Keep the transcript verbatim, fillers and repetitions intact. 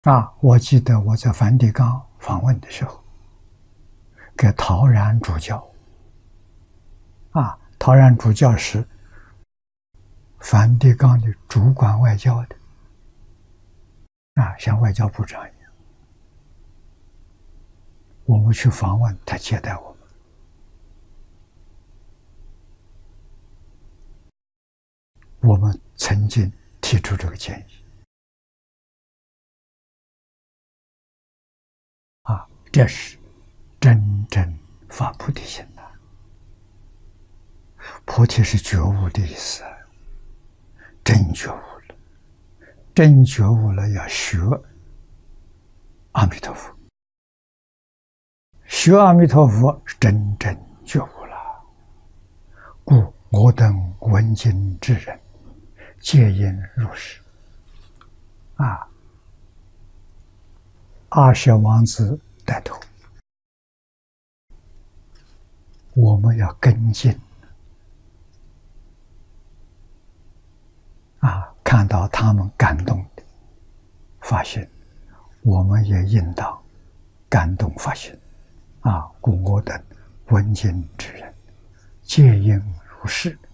啊，我记得我在梵蒂冈访问的时候，给陶然主教啊，陶然主教是梵蒂冈的主管外交的啊，像外交部长一样。我们去访问，他接待我们。我们曾经提出这个建议啊，这是真正发菩提心的。菩提是觉悟的意思，真觉悟了，真觉悟了要学阿弥陀佛，学阿弥陀佛是真正觉悟了。故我等闻经之人，皆应如是。啊，阿舍王子带头，我们要跟进。啊，看到他们感动的发心，我们也应当感动发心。啊，故我等闻经之人，皆应如是。